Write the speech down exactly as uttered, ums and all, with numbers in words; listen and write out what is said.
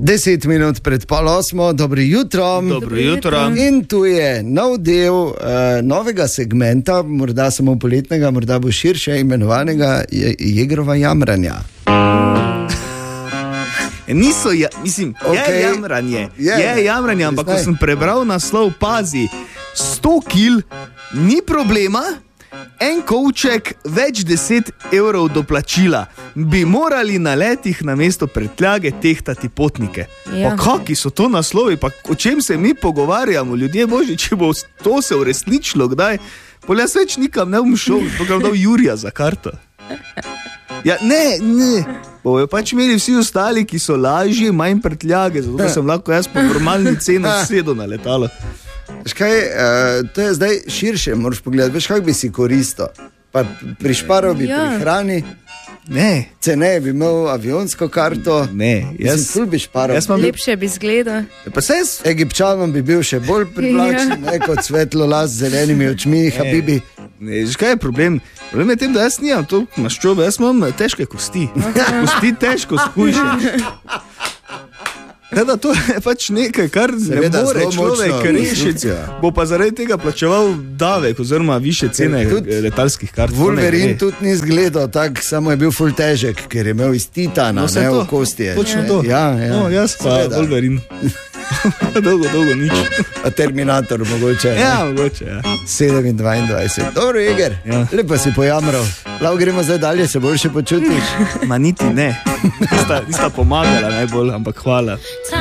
Deset minut pred pol osmo, dobro jutro. Dobro jutro. In tu je nov del uh, novega segmenta, morda samo poletnega, morda bo širše imenovanega Jegrova jamranja. Niso, ja, mislim, okay. je jamranje, je, je jamranje, ampak ko sem prebral naslov, pazi, sto kil ni problema, en kovček, več deset evrov doplačila, bi morali na letih na mesto prtljage tehtati potnike. Ja. Pa kaki so to naslovi, pa o čem se mi pogovarjamo, ljudje božji, če bo to se uresničilo, kdaj, pol jaz več nikam ne bom šel, bom dal Jurija za karto. Ja, ne, ne, bojo pač imeli vsi ostali, ki so lažji, manj prtljage, zato da sem lahko jaz po normalni ceni sedel na letalo. Veš kaj, uh, to je zdaj širše, moraš pogledati, veš kak bi si koristil, pa prišparal bi ja. pri hrani, ne, ceneje bi imel avionsko karto, ne, jaz, mislim, ful bi šparal. Lepše bi zgledal. Pa se s Egipčanom bi bil še bolj privlačen, ja. ne, kot svetlo las z zelenimi očmi, habibi. Ne, veš kaj je problem? Problem je tem, da jaz nijam to maščobe, jaz imam težke kosti, kosti težko skušaš. Teda to je pač nekaj, kar Seveda, ne more človek rešiti, bo pa zaradi tega plačeval davek oziroma više cene letalskih kart. Wolverine tudi ni zgledal tak, samo je bil ful težek, ker je imel iz titana, no, ne v kosti. Točno to. Ja, ja. No, jaz pa Seveda. Wolverine. dolgo, dolgo nič. A Terminator mogoče. Ja, mogoče, ja. sedem dvaindvajset. Dobro, Jeger, ja. Lepo si pojamral. Lao gremo zdaj dalje, se boljše počutiš? Ma niti ne. Nista, nista pomagala najbolj, ampak hvala.